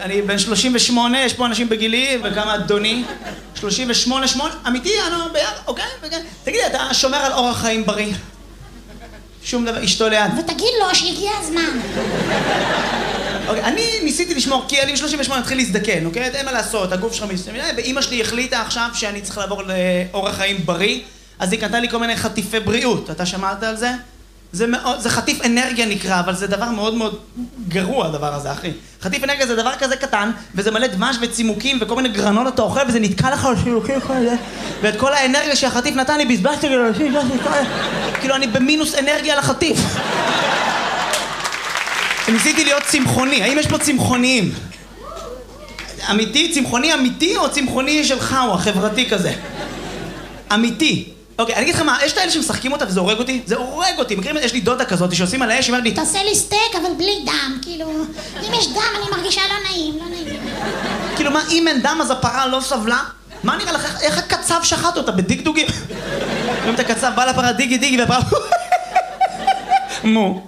אני בן 38, יש פה אנשים בגילי, וכמה אדוני. 38, אמיתי, אני ביחד, אוקיי? תגידי, אתה שומר על אורח חיים בריא? שום דבר, אשתו ליד. ותגיד לו שהגיע הזמן. אוקיי, אני ניסיתי לשמור, כי אני 38 התחיל להזדקן, אוקיי? אין מה לעשות, הגוף שלך מסתכל, ואמא שלי החליטה עכשיו שאני צריך לעבור לאורח חיים בריא, אז היא קנתה לי כל מיני חטיפי בריאות. אתה שמעת על זה? זה חטיף אנרגיה נקרא, אבל זה דבר מאוד מאוד גרוע הדבר הזה, אחי. חטיף אנרגיה זה דבר כזה קטן, וזה מלא דבש וצימוקים וכל מיני גרנות אתה אוכל, וזה נתקע לך על שילוקים כאלה, ואת כל האנרגיה שהחטיף נתן לי בזבזתי כאילו אני במינוס אנרגיה לחטיף. ניסיתי להיות צמחוני, האם יש פה צמחוניים? אמיתי? צמחוני אמיתי או צמחוני שלך או החברתי כזה? אמיתי. אוקיי, אני אגיד לך מה, יש את האלה שמשחקים אותה וזה הורג אותי? זה הורג אותי, מכירים? יש לי דודה כזאת שעושים על האש, היא אומרת לי תעשה לי סטייק אבל בלי דם, כאילו, אם יש דם אני מרגישה לא נעים. כאילו מה, אם אין דם אז הפרה לא סבלה? מה נראה לך, איך הקצב שחט אותה בדגדוגים? אם את הקצב בא לפרה דיגי והפרה מו.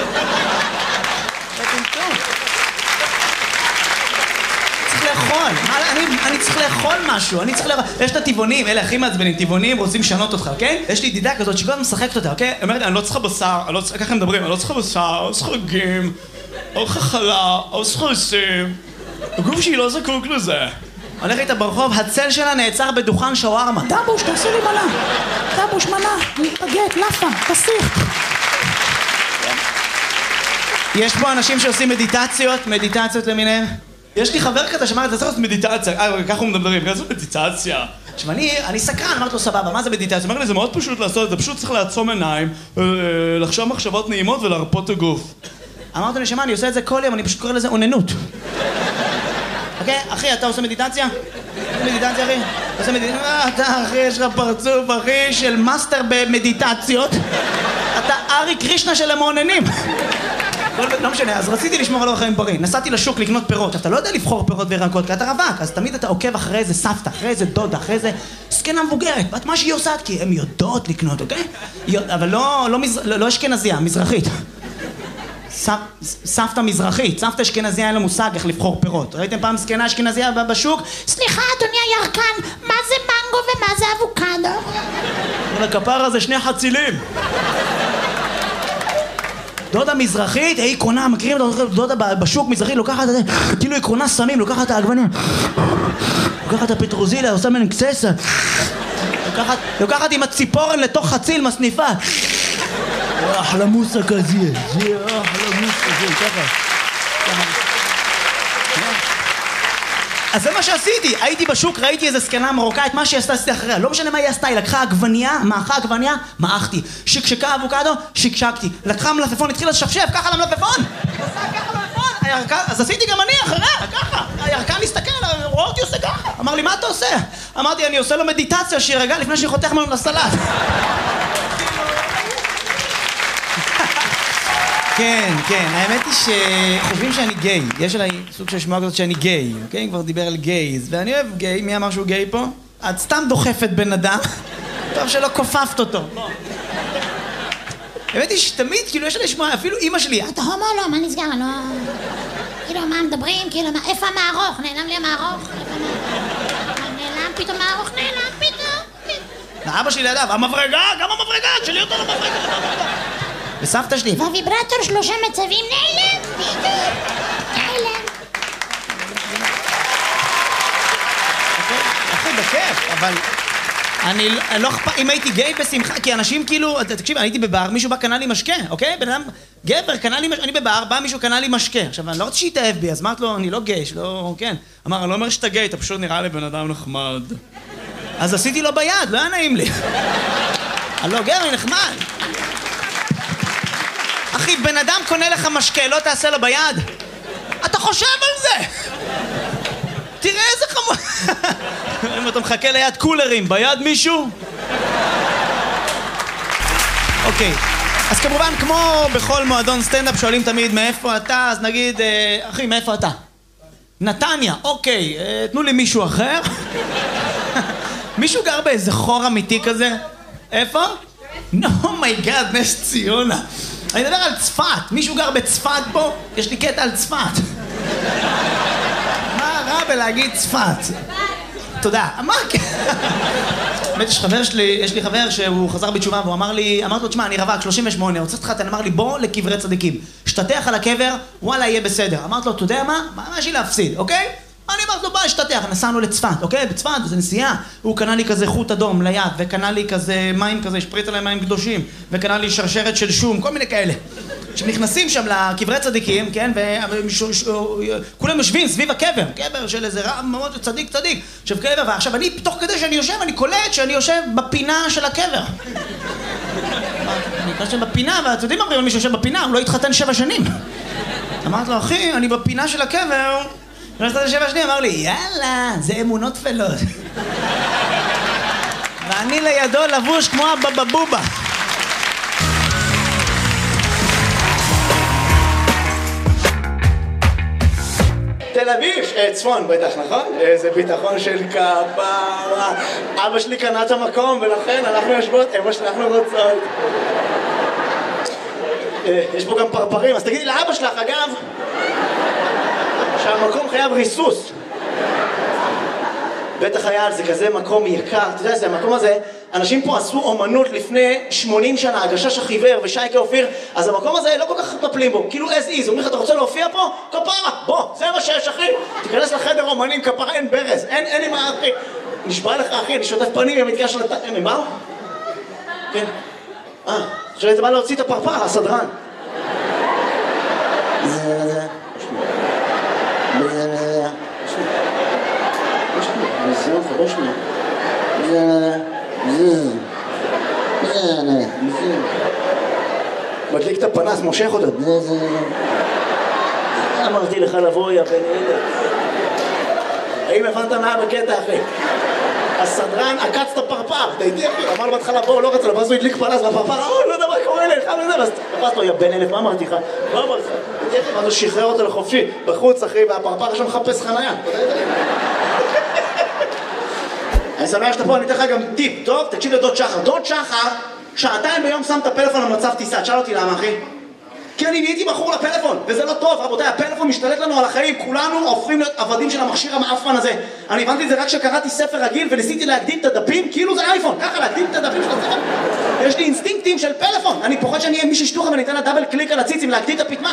אני צריך לאכול משהו, יש את הטבעונים, אלה הכי מעצבנים, טבעונים רוצים לשנות אותך, אוקיי? יש לי ידידה כזאת שכל הזמן משחקת אותה, אוקיי? היא אומרת, אני לא צריכה בשר, ככה הם מדברים, אני לא צריכה בשר, לא צריכה גים, לא צריכה חלה, לא צריכה עושים, הגוף שלי לא זקוק לזה. הולך איתה ברחוב, הצל שלה נעצר בדוכן שווארמה. דבוש, תעשי לי מנה, דבוש מנה, בגט, לאפה, תסיך. יש פה אנשים שעושים מדיטציות למיניהם. יש לי חבר כזה שאמר, אתה צריך לעשות מדיטציה, ככה הוא מדברים, ככה לעשות מדיטציה. עכשיו, אני סקרן, אמרתי לו, סבבה, מה זה מדיטציה? אמר לי, זה מאוד פשוט לעשות את זה, פשוט צריך לעצום עיניים, לחשוב מחשבות נעימות ולהרפות את הגוף. אמרתי לו, שמה, אני עושה את זה כל יום, אני פשוט קורא לזה אוננות. אוקיי, אחי, אתה עושה מדיטציה? מדיטציה, אחי? עושה מדיטציה? אתה, אחי, יש לך פרצוף, אחי, של מאסטר במדיטציות. אתה ארי קרישנה של המעוננים. לא משנה, אז רציתי לשמור על אורח חיים בריא. נסעתי לשוק לקנות פירות. אתה לא יודע לבחור פירות וירקות, כי אתה רווק, אז תמיד אתה עוקב אחרי איזה סבתא, אחרי איזה דודה, אחרי איזה זקנה מבוגרת. בת מה שהיא עושה, כי הן יודעות לקנות, אוקיי? אבל לא אשכנזיה, מזרחית. סבתא מזרחית, סבתא אשכנזיה אין לה מושג איך לבחור פירות. ראיתם פעם זקנה אשכנזיה בשוק? סליחה, אדוני הירקן, מה זה מנגו ומה זה אבוקדו? הכפר הזה שני חצילים. דודה מזרחית, היא קונה, מכירים דודה בשוק מזרחית, לוקחת את זה, כאילו היא קונה סמים, לוקחת את העגבניה, לוקחת את הפטרוזיליה, עושה מן קססה, לוקחת עם הציפורן לתוך חציל מסניפה. אחלה מוסה כזה, זה אחלה מוסה כזה, ככה. אז זה מה שעשיתי, הייתי בשוק, ראיתי איזה זקנה מרוקאית, מה שהיא עשתה אחריה, לא משנה מה היא עשתה, היא לקחה עגבניה, מעכה עגבניה, מעכתי, שקשקה אבוקדו, שקשקתי, לקחה מלפפון, התחילה לשפשף, ככה למלפפון, אז עשיתי גם אני אחריה, ככה, הירקן מסתכל, רואה אותי עושה ככה, אמר לי, מה אתה עושה? אמרתי, אני עושה לו מדיטציה, שירגע לפני שחותך ממנו לסלט. כן, האמת היא שחושבים שאני גיי, יש עליי סוג של שמועה כזאת שאני גיי, אוקיי? כבר דיבר על גייז, ואני אוהב גיי, מי אמר שהוא גיי פה? את סתם דוחפת בן אדם, טוב שלא כופפת אותו. האמת היא שתמיד, כאילו יש עליי שמועה, אפילו אמא שלי, אתה הומו לא, מה נסגר? לא... כאילו, מה מדברים? כאילו, איפה המערוך? נעלם לי המערוך? נעלם פתאום מערוך, נעלם פתאום. ואבא שלי לידיו, המברגה, גם המברגה, תשאלי אותו למברגה. וסבתא שלי, והוויברטור 3 מצבים נעלם, פתאום, נעלם. אחי, בכיף, אבל אני לא אכפת, אם הייתי גיי בשמחה, כי אנשים כאילו, תקשיב, אני הייתי בבר, מישהו בא קנה לי משקה, אוקיי? בן אדם, גבר, קנה לי משקה, אני בבר, בא מישהו קנה לי משקה. עכשיו, אני לא רוצה שיתאהב בי, אז אמרת לו, אני לא גיי, שלא, כן. אמר, אני לא אומר שאתה גיי, אתה פשוט נראה לי בן אדם נחמד. אז עשיתי לו ביד, לא היה נעים לי. אני לא גבר, אני נחמד. אחי, בן אדם קונה לך משקה, לא תעשה לו ביד? אתה חושב על זה! תראה איזה חמוד... אם אתה מחכה ליד קולרים, ביד מישהו? אוקיי, אז כמובן, כמו בכל מועדון סטנדאפ שואלים תמיד מאיפה אתה, אז נגיד, אחי, מאיפה אתה? נתניה, אוקיי, תנו לי מישהו אחר. מישהו גר באיזה חור אמיתי כזה? איפה? אומייגאד, נס ציונה. אני מדבר על צפת, מישהו גר בצפת פה? יש לי קטע על צפת. ולהגיד צפת. תודה. מה? יש לי חבר שהוא חזר בתשובה והוא אמר לי, אמרתי לו, תשמע, אני רווק, 38, רוצה להתחתן, אמר לי, בוא לקברי צדיקים. שתתח על הקבר, וואלה, יהיה בסדר. אמרתי לו, אתה יודע מה יש לי להפסיד, אוקיי? אני אמרתי לו, בוא, שתתח, נסענו לצפת, אוקיי? בצפת, זה נסיעה. הוא קנה לי כזה חוט אדום ליד, וקנה לי כזה מים כזה, שפריץ עליהם מים קדושים, וקנה לי שרשרת של שום, כל מיני כאלה. כשנכנסים שם לקברי צדיקים, כן, וכולם יושבים סביב הקבר, קבר של איזה רב מאוד צדיק, ועכשיו אני, תוך כדי שאני יושב, אני קולט שאני יושב בפינה של הקבר. אני יושב בפינה, ואתם יודעים מה אומרים על מי שיושב בפינה, הוא לא התחתן 7 שנים. אמרתי לו, אחי, אני בפינה של הקבר, לא התחתן 7 שנים, אמר לי, יאללה, זה אמונות תפלות. ואני לידו לבוש כמו הבבבובה. תל אביב, צפון בטח, נכון? איזה ביטחון של כפרה. אבא שלי קנה את המקום ולכן אנחנו יושבות, אמא שאנחנו רוצות. יש פה גם פרפרים, אז תגידי לאבא שלך, אגב, שהמקום חייב ריסוס. בטח היה, זה כזה מקום יקר, אתה יודע, זה המקום הזה, אנשים פה עשו אומנות לפני 80 שנה, הגשש החיוור ושייקה אופיר, אז המקום הזה לא כל כך מטפלים בו, כאילו as is, אומרים לך, אתה רוצה להופיע פה? כפרה, בוא, זה מה שיש אחי, תיכנס לחדר אומנים, כפרה, אין ברז, אין לי מה אחי, נשבע לך אחי, אני שוטף פנים במתקע של הם באו? כן, עכשיו אתה בא להוציא את הפרפר, הסדרן. מדליק את הפנס, מושך אותו. אמרתי לך לבוא, יא בן ילד. האם הבנת מה בקטע, אחי? הסדרן עקץ את הפרפר, תהייתי אחי, אמר לו בהתחלה בוא, לא רצה לו, ואז הוא הדליק פנס והפרפר, לא יודע מה קורה לי, ואז תפס לו, יא בן ילד, מה אמרתי לך? מה אמרתי לך? ואז הוא שחרר אותו לחופשי, בחוץ אחי, והפרפר שם מחפש חניה. אני שמח שאתה פה, אני אתן לך גם טיפ, טוב? תקשיב לדוד שחר. דוד שחר, 2 שעתיים ביום שם את הפלאפון במצב טיסה. תשאל אותי למה, אחי? כי אני נהייתי בחור לפלאפון, וזה לא טוב, רבותיי, הפלאפון משתלט לנו על החיים, כולנו הופכים להיות עבדים של המכשיר המאפן הזה. אני הבנתי את זה רק כשקראתי ספר רגיל וניסיתי להקדים את הדפים, כאילו זה אייפון, ככה להקדים את הדפים של הספר. יש לי אינסטינקטים של פלאפון, אני פוחד שאני אהיה מישהו שטוחה ואני אתן לה דאבל קליק על הציצים להקדים את הפתמה.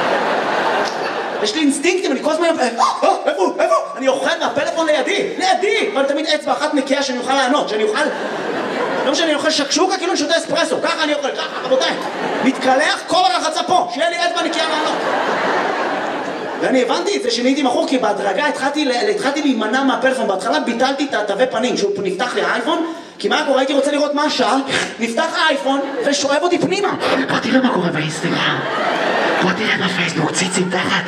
יש לי אינסטינקטים, אני כל הזמן איפה? אני אוכל מהפלאפון לידי, אבל תמיד אצבע אחת נקייה שאני אוכל לענות, שאני אוכל... לא משנה, אני אוכל שקשוקה כאילו אני שותה אספרסו, ככה אני אוכל, ככה, רבותיי. מתקלח, כל הרחצה פה, שיהיה לי אצבע נקייה לענות. ואני הבנתי את זה שנהייתי מכור, כי בהדרגה התחלתי להימנע מהפלאפון. בהתחלה ביטלתי את התווי פנים, שהוא נפתח לי האייפון, כי מה קורה? הייתי רוצה לראות מה השעה, נפתח האייפון ושואב אותי פנימה. בוא תראה מה קורה באינסטגרם, בוא תראה בפייסבוק, ציצים תחת,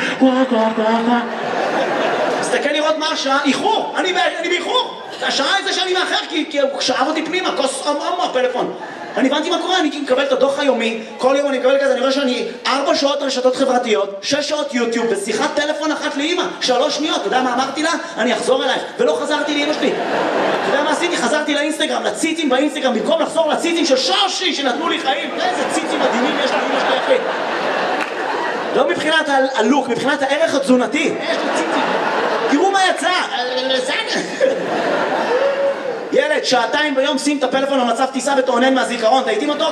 מסתכל לראות מה השעה, איחור, אני באיחור. השעה זה שאני מאחר, כי הוא שאב אותי פנימה, כוס הפלאפון. אני הבנתי מה קורה, אני מקבל את הדוח היומי, כל יום אני מקבל כזה, אני רואה שאני 4 שעות רשתות חברתיות, 6 שעות יוטיוב, בשיחת טלפון אחת לאמא, 3 שניות, אתה יודע מה אמרתי לה? אני אחזור אלייך, ולא חזרתי לאמא שלי. אתה יודע מה עשיתי? חזרתי לאינסטגרם, לציצים באינסטגרם, במקום לחזור לציצים של שרשי שנתנו לי חיים, איזה ציצים מדהימים יש לאמא שלי אחי. לא מבחינת הלוק, מבחינת הערך התזונתי, יש לי ציצים. תראו מה יצא, ילד, 2 שעתיים ביום שים את הפלאפון במצב טיסה ותעונן מהזיכרון, אתה איתי אותו?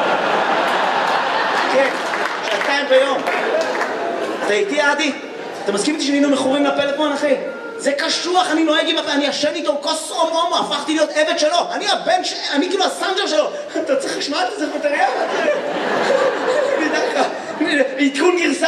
כן, 2 שעתיים ביום. אתה איתי עדי? אתה מסכים איתי שנהיינו מכורים לפלאפון, אחי? זה קשוח, אני נוהג עם... אני ישן איתו, כוס הומו, הפכתי להיות עבד שלו. אני הבן אני כאילו הסנג'ר שלו. אתה צריך לשמוע את זה בטריה? אני יודע לך, עדכון גרסה?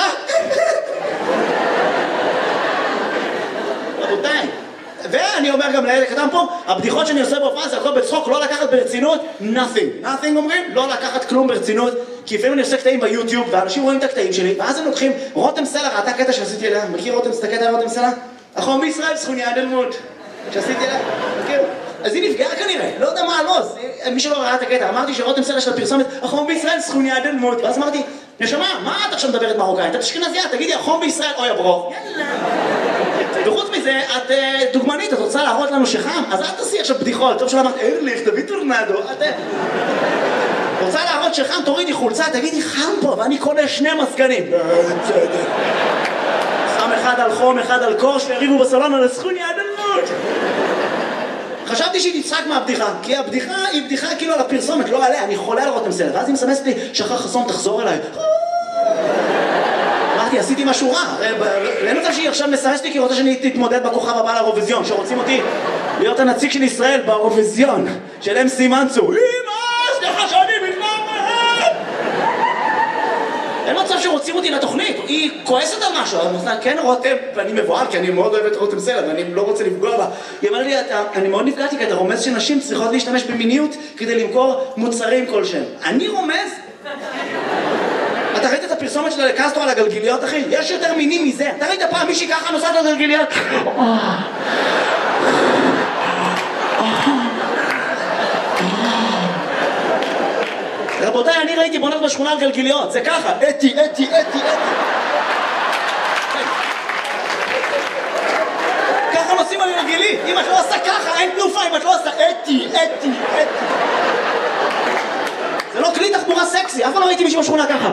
רבותיי. ואני אומר גם לילד קטן פה, הבדיחות שאני עושה בהופעה זה הכל בצחוק, לא לקחת ברצינות, nothing אומרים, לא לקחת כלום ברצינות, כי לפעמים אני עושה קטעים ביוטיוב, ואנשים רואים את הקטעים שלי, ואז הם לוקחים, רותם סלע, ראתה קטע שעשיתי אליה, מכיר רותם, סתקט על רותם סלע? החום בישראל, סכוניה דלמות, שעשיתי אליה, מכיר? אז היא נפגעה כנראה, לא יודע מה הלוז, מי שלא ראה את הקטע, אמרתי שרותם סלע של הפרסומת, החום בישראל, סכוניה דלמות, ואז אמרתי, נשמה, מה את עכשיו מדברת מרוקאית? את אשכנזייה, תגידי, החום בישראל, אוי הברוך. וחוץ מזה, את דוגמנית, את רוצה להראות לנו שחם, אז אל תעשי עכשיו בדיחות, טוב שלא אמרת, ארליך, תביא טורנדו, את רוצה להראות שחם, תורידי חולצה, תגידי חם פה, ואני קונה 2 מזגנים. בסדר. שם אחד אחד על חום, אחד על קור, שהריבו בסלון על הסכוני עדנות. חשבתי שהיא תצחק מהבדיחה, כי הבדיחה היא בדיחה כאילו על הפרסומת, לא עליה, אני חולה על רותם סלע. ואז היא מסמסת לי, שחר חסון, תחזור אליי. אמרתי, עשיתי משהו רע. אין מצב שהיא עכשיו מסמסת לי כי רוצה שאני תתמודד בכוכב הבא לאירוויזיון, שרוצים אותי להיות הנציג של ישראל באירוויזיון, של MC מנצור. אמא, סליחה שאני מתנער מהם! אין מצב שרוצים אותי לתוכנית, היא כועסת על משהו, אני אומרת, כן רותם, ואני מבועל, כי אני מאוד אוהב את רותם סלע, ואני לא רוצה לפגוע בה. היא אמרה לי, אני מאוד נפגעתי, כי אתה רומז שנשים צריכות להשתמש במיניות כדי למכור מוצרים כלשהם. אני רומז? אתה ראית את הפרסומת שלה לקסטרו על הגלגיליות, אחי? יש יותר מינים מזה. אתה ראית פעם מישהי ככה נוסעת על הגלגיליות? רבותיי, אני ראיתי בונות בשכונה על גלגיליות, זה ככה, אתי. ככה נוסעים על גלגילי, אם את לא עושה ככה, אין תנופה, אם את לא עושה אתי. זה לא כלי תחבורה סקסי, אף פעם לא ראיתי מישהו בשכונה ככה.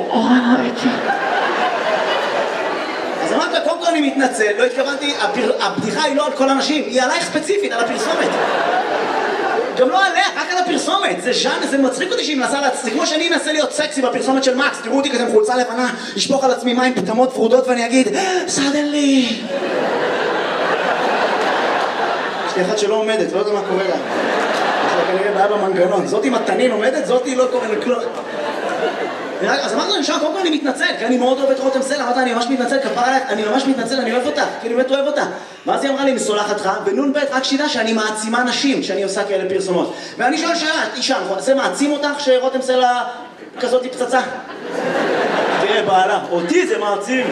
אז אמרת לה, קודם כל אני מתנצל, לא התכוונתי, הבדיחה היא לא על כל אנשים, היא עלייך ספציפית, על הפרסומת. גם לא עליה, רק על הפרסומת, זה ז'אנר, זה מצחיק אותי שהיא מנסה להצחיק, כמו שאני אנסה להיות סקסי בפרסומת של מקס, תראו אותי כזה עם חולצה לבנה, אשפוך על עצמי מים פטמות ורודות ואני אגיד, סדנלי. יש לי אחת שלא עומדת, לא יודע מה קורה לה. יש לה כנראה בעיה במנגנון, זאת עם התנין עומדת, זאת היא לא קורה לכלום. אז אמרתי לו, נשאר, קודם כל אני מתנצל, כי אני מאוד אוהב את רותם סלע, אמרתי, אני ממש מתנצל, כפרה עליך, אני ממש מתנצל, אני אוהב אותה, כי אני באמת אוהב אותה. ואז היא אמרה לי, מסולחת לך, ונון ב' רק שידע שאני מעצימה נשים, שאני עושה כאלה פרסומות. ואני שואל שאלה, אישה, זה מעצים אותך שרותם סלע כזאת היא פצצה? תראה, בעלה, אותי זה מעצים.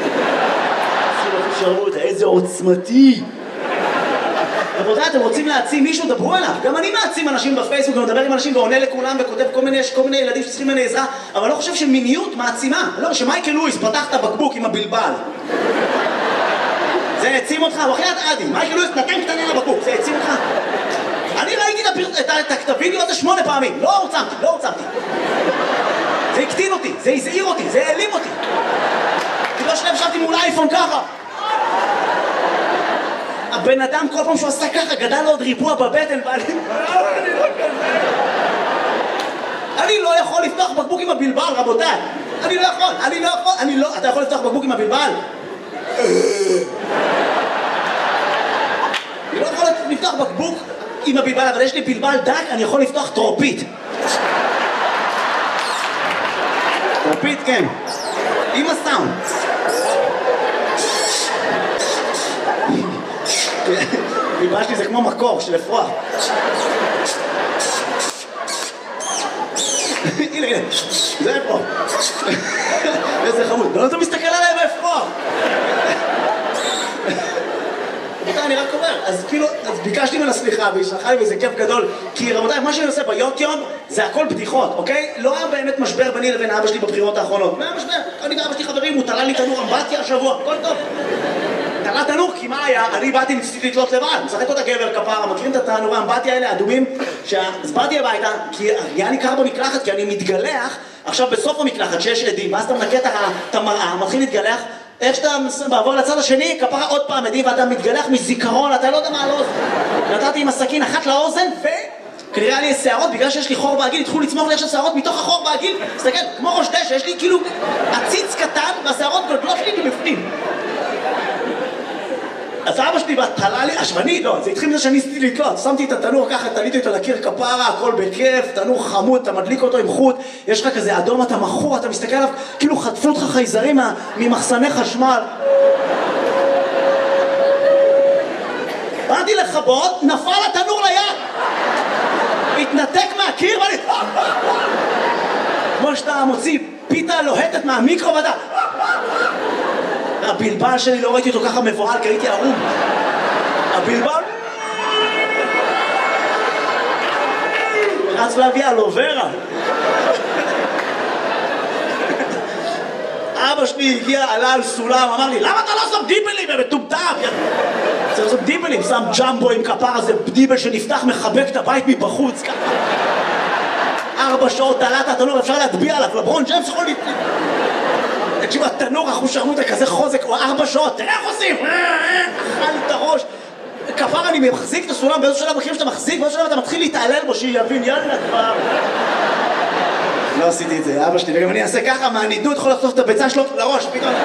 איזה עוצמתי. רבותיי, אתם רוצים להעצים מישהו? דברו אליו. גם אני מעצים אנשים בפייסבוק ומדבר עם אנשים ועונה לכולם וכותב כל מיני ילדים שצריכים ממני עזרה, אבל לא חושב שמיניות מעצימה. לא, שמייקל לואיס פתח את הבקבוק עם הבלבל. זה העצים אותך? הוא אחיית עדי. מייקל לואיס נתן קטנה לבקבוק, זה העצים אותך? אני ראיתי את הווידאו הזה 8 פעמים. לא עוצמתי. זה הקטין אותי, זה הזעיר אותי, זה העלים אותי. כי לא שלב שבתי מול אייפון ככה. הבן אדם כל פעם שהוא עשה ככה גדל לו עוד ריבוע בבטן ואני לא כזה. אני לא יכול לפתוח בקבוק עם הבלבל, רבותיי. אני לא יכול. אתה יכול לפתוח בקבוק עם הבלבל? אני לא יכול לפתוח בקבוק עם הבלבל, אבל יש לי בלבל דק, אני יכול לפתוח טרופית. טרופית, כן. עם הסאונד. בלבל שלי זה כמו מקור של אפרוח. הנה, זה אפרוח. איזה חמוד. לא אתה מסתכל עליי באפרוח. רבותיי, אני רק אומר, אז ביקשתי ממנה סליחה והיא שלחה לי וזה כיף גדול, כי רבותיי, מה שאני עושה ביוטיוב זה הכל בדיחות, אוקיי? לא היה באמת משבר ביני לבין אבא שלי בבחירות האחרונות. מה היה משבר? אני ואבא שלי חברים, הוא תלה לי תנור אמבטיה השבוע, הכל טוב. תלה תנור, כי מה היה? אני באתי ניסיתי לתלות לבד, משחק אותה גבר כפרה, מכירים את התנורי האמבטיה האלה, האדומים? אז באתי הביתה, כי היה לי קר במקלחת, כי אני מתגלח, עכשיו בסוף המקלחת שיש עדים, ואז אתה מנקה את המראה, מתחיל להתגלח, איך שאתה בעבור לצד השני, כפרה עוד פעם עדים, ואתה מתגלח מזיכרון, אתה לא יודע מה על האוזן. נתתי עם הסכין אחת לאוזן, וכנראה לי שערות, בגלל שיש לי חור בעגיל, התחילו לצמוח לי עכשיו שערות מתוך החור בעגיל, תסתכל, כמו ראש דשא, יש לי כאילו עציץ קטן, והשערות גדולות לי מבפנים. אז אבא שלי תלה לי, השמני, לא, זה התחיל מזה שאני ניסיתי לתלות, שמתי את התנור ככה, תליתי אותו לקיר כפרה, הכל בכיף, תנור חמוד, אתה מדליק אותו עם חוט, יש לך כזה אדום, אתה מכור, אתה מסתכל עליו, כאילו חטפו אותך חייזרים ממחסני חשמל. באתי לכבות, נפל התנור ליד, התנתק מהקיר ואני... כמו שאתה מוציא פיתה לוהטת מהמיקרו ואתה... הבלבל שלי לא ראיתי אותו ככה מבוהל, כי הייתי ערום. הבלבל... רץ להביא אלוברה. אבא שלי הגיע, עלה על סולם, אמר לי, למה אתה לא שם דיבלים? הם מטומטם! צריך לעשות דיבלים, שם ג'מבו עם כפרה, זה דיבל שנפתח, מחבק את הבית מבחוץ, ככה. 4 שעות תלת התנור, אפשר להטביע עליו, לברון ג'יימס יכול תקשיבו, התנור אחושרמוטה כזה חוזק, הוא 4 שעות, תראה איך עושים! אכל את הראש. כפר אני מחזיק את הסולם, באיזו שלב מכירים שאתה מחזיק, באיזו שלב אתה מתחיל להתעלל בו, שיבין, יאללה כבר. לא עשיתי את זה, אבא שלי, וגם אני אעשה ככה, מהנידות יכול לחטוף את הביצה שלו לראש, פתאום.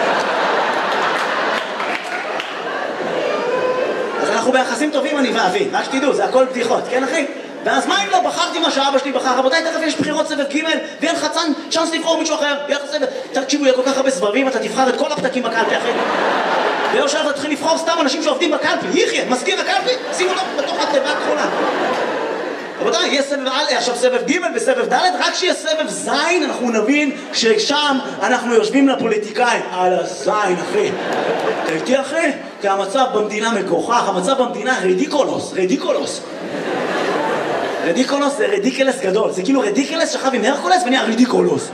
אז אנחנו ביחסים טובים, אני ואבי, רק שתדעו, זה הכל בדיחות, כן אחי? ואז מה אם לא בחרתי מה שאבא שלי בחר? רבותיי, תכף יש בחירות סבב ג' ואין חצן צ'אנס לבחור מישהו אחר. תקשיבו, יהיה כל כך הרבה סבבים, אתה תבחר את כל הפתקים בקלפי, אחי. ולא שאתה תתחיל לבחור סתם אנשים שעובדים בקלפי. יחיה, מזכיר הקלפי, שימו לו בתוך התיבה הכחולה. רבותיי, יהיה סבב עכשיו סבב ג' וסבב ד', רק שיהיה סבב ז' אנחנו נבין ששם אנחנו יושבים לפוליטיקאים. על הזין, אחי. אתה איתי, אחי? כי המצב במדינה מגוחך, המצב במדינה רדיקולוס. רדיקולוס זה רדיקלס גדול, זה כאילו רדיקלס שכב עם הרקולס ונהיה רדיקולוס.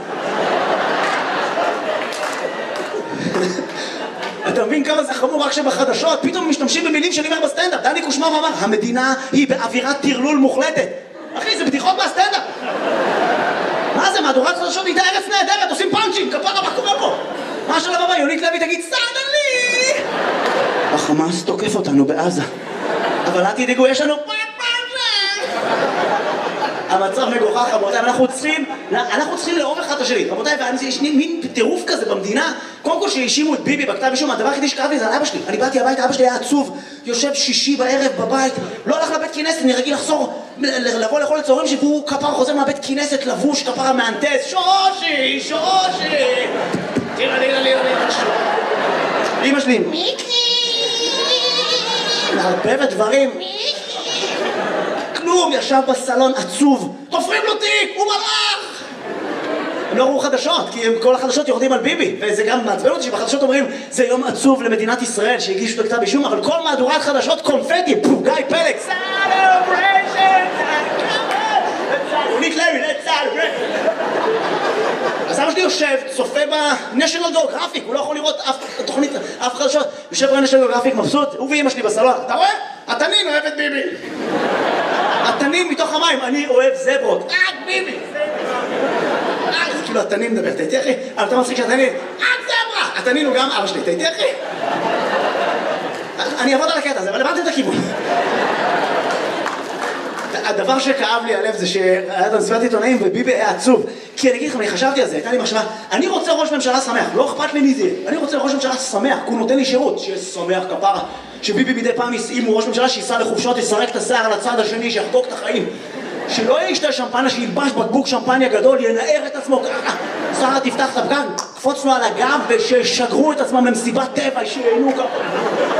אתה מבין כמה זה חמור רק שבחדשות פתאום משתמשים במילים שאני אומר בסטנדאפ. דני קושמר אמר, המדינה היא באווירת טרלול מוחלטת. אחי, זה בדיחות מהסטנדאפ. מה זה, מהדורת חדשות הייתה ארץ נהדרת, עושים פאנצ'ים, כפרה, מה קורה פה? מה שלב הבא, יונית לוי תגיד, סדלי! החמאס תוקף אותנו בעזה. אבל אל תדאגו, יש לנו... המצב מגוחך, רבותיי, אנחנו צריכים לאהוב אחד את השני, רבותיי, ויש מין טירוף כזה במדינה. קודם כל שהאשימו את ביבי בכתב אישום, הדבר היחידי שקרה לי זה על אבא שלי. אני באתי הביתה, אבא שלי היה עצוב, יושב שישי בערב בבית, לא הלך לבית כנסת, אני רגיל לבוא לאכול לצהריים שהוא כפר חוזר מהבית כנסת לבוש, כפר המהנדס, שושי! תראה, אמא שלי מיקי! מערבבת דברים. כלום, ישב בסלון עצוב, תופרים לו תיק, הוא מלאך! הם לא ראו חדשות, כי כל החדשות יורדים על ביבי, וזה גם מעצבן אותי שבחדשות אומרים זה יום עצוב למדינת ישראל שהגישו את הכתב אישום, אבל כל מהדורת חדשות קונפטי, גיא פלג, יונית לוי, let's celebrate. אז אבא שלי יושב, צופה ב-National Geographic, הוא לא יכול לראות אף חדשות, יושב ב-National Geographic מבסוט, הוא ואמא שלי בסלון, אתה רואה? התנין אוהב את ביבי. התנין מתוך המים, אני אוהב זברות. רק ביבי! זה כאילו התנין מדבר, אתה איתי אחי? אבל אתה מצחיק שהתנין, רק זברה! התנין הוא גם אבא שלי, אתה איתי אחי? אני אעבוד על הקטע הזה, אבל הבנתי את הכיוון. הדבר שכאב לי הלב זה שהיה את המסיבת עיתונאים וביבי היה עצוב. כי אני אגיד לכם, אני חשבתי על זה, הייתה לי מחשבה, אני רוצה ראש ממשלה שמח, לא אכפת לי מי זה, אני רוצה ראש ממשלה שמח, כי הוא נותן לי שירות, שיהיה שמח כפרה, שביבי מדי פעם אם הוא ראש ממשלה שיסע לחופשות, יסרק את השיער על הצד השני, שיחגוג את החיים, שלא ישתה שמפניה, שילבש בקבוק שמפניה גדול, ינער את עצמו ככה, שרה תפתח את הפקק, קפוץ לו על הגב וששגרו את עצמם למסיבת טבע, שיהנו ככה.